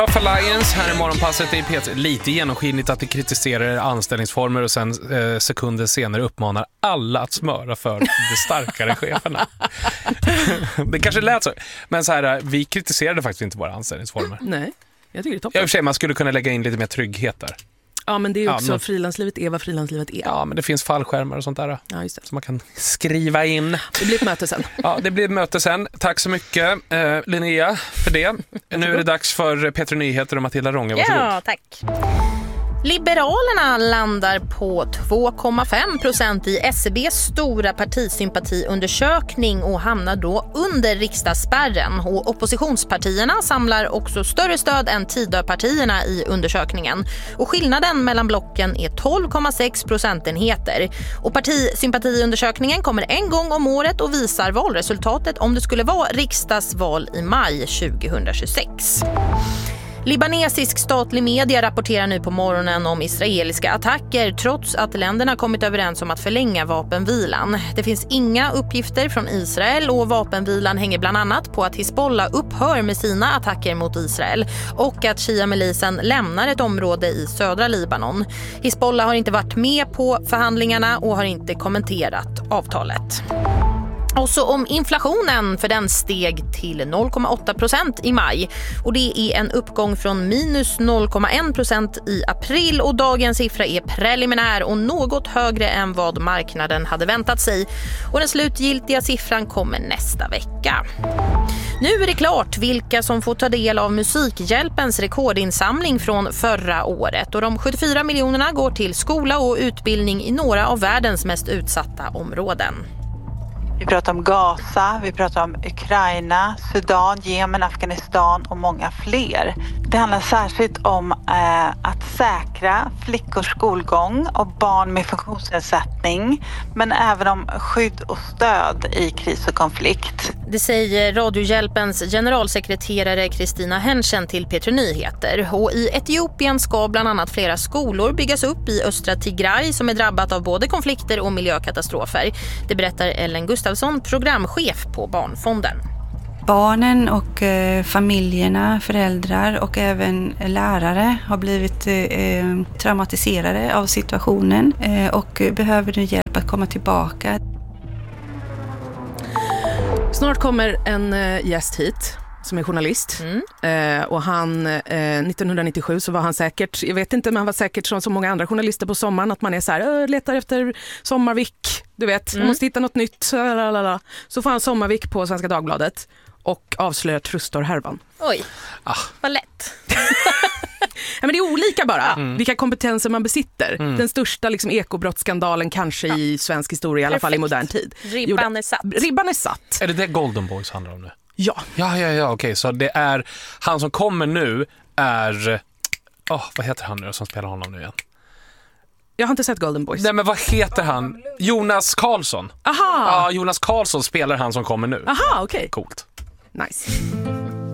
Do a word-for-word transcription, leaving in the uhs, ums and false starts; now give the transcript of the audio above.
Of Alliance här i morgonpasset är P T lite genomskinligt att det kritiserar anställningsformer och sen eh, sekunder senare uppmanar alla att smöra för de starkare cheferna. Det kanske lät så. Men så här, vi kritiserade faktiskt inte våra anställningsformer. Nej, jag tycker det är toppen. Jag säga, man skulle kunna lägga in lite mer trygghet där. Ja, men det är också, ja, men... frilanslivet är vad frilanslivet är. Ja, men det finns fallskärmar och sånt där. Ja, just det. Som man kan skriva in. Det blir ett möte sen. Ja, det blir ett möte sen. Tack så mycket, eh, Linnea, för det. Nu är det dags för Petra Nyheter och Matilda Ronge. Varsågod. Ja, tack. Liberalerna landar på två komma fem procent i S C B:s stora partisympatiundersökning och hamnar då under riksdagsspärren. Och oppositionspartierna samlar också större stöd än Tidöpartierna i undersökningen. Och skillnaden mellan blocken är tolv komma sex procentenheter. Och partisympatiundersökningen kommer en gång om året och visar valresultatet om det skulle vara riksdagsval i maj tjugohundratjugosex. Libanesisk statlig media rapporterar nu på morgonen om israeliska attacker trots att länderna kommit överens om att förlänga vapenvilan. Det finns inga uppgifter från Israel och vapenvilan hänger bland annat på att Hizbollah upphör med sina attacker mot Israel och att Shia-milisen lämnar ett område i södra Libanon. Hizbollah har inte varit med på förhandlingarna och har inte kommenterat avtalet. Och så om inflationen, för den steg till noll komma åtta procent i maj. Och det är en uppgång från minus noll komma en procent i april och dagens siffra är preliminär och något högre än vad marknaden hade väntat sig. Och den slutgiltiga siffran kommer nästa vecka. Nu är det klart vilka som får ta del av Musikhjälpens rekordinsamling från förra året. Och de sjuttiofyra miljonerna går till skola och utbildning i några av världens mest utsatta områden. Vi pratar om Gaza, vi pratar om Ukraina, Sudan, Jemen, Afghanistan och många fler. Det handlar särskilt om eh, att säkra flickors skolgång och barn med funktionsnedsättning, men även om skydd och stöd i kris och konflikt. Det säger Radiohjälpens generalsekreterare Kristina Henschen till P tre Nyheter. Och i Etiopien ska bland annat flera skolor byggas upp i östra Tigray som är drabbat av både konflikter och miljökatastrofer. Det berättar Ellen Gustafsson, programchef på Barnfonden. Barnen och eh, familjerna, föräldrar och även lärare har blivit eh, traumatiserade av situationen eh, och behöver nu hjälp att komma tillbaka. Snart kommer en äh, gäst hit som är journalist. Mm. Eh, och han, eh, nittonhundranittiosju så var han säkert, jag vet inte, men han var säkert som så många andra journalister på sommaren att man är så här, letar efter sommarvik, du vet, mm. man måste hitta något nytt. Lalala. Så får han sommarvik på Svenska Dagbladet och avslöjar Trustor-härvan. Oj, ah. vad lätt. Ja, men det är olika bara, mm. vilka kompetenser man besitter. Mm. Den största liksom, ekobrottsskandalen kanske ja. i svensk historia, i alla fall i modern tid. Ribban är satt. Ribban är satt. Är det det Golden Boys handlar om nu? Ja. Ja, ja, ja, okej. Okay. Så det är, han som kommer nu är, oh, vad heter han nu som spelar honom nu igen? Jag har inte sett Golden Boys. Nej, men vad heter han? Jonas Karlsson. Aha. Ja, Jonas Karlsson spelar han som kommer nu. Aha, okej. Okay. Coolt. Nice.